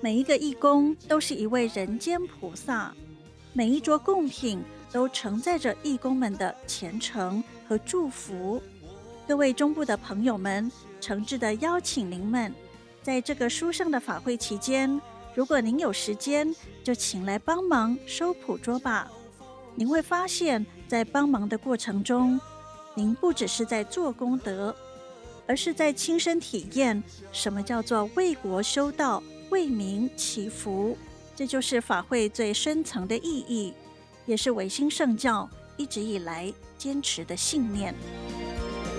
每一个义工都是一位人间菩萨，每一桌贡品都承载着义工们的虔诚和祝福。各位中部的朋友们，诚挚地邀请您们，在这个书圣的法会期间，如果您有时间，就请来帮忙收普桌吧。您会发现，在帮忙的过程中，您不只是在做功德，而是在亲身体验什么叫做为国修道、为民祈福。这就是法会最深层的意义，也是维新圣教一直以来坚持的信念。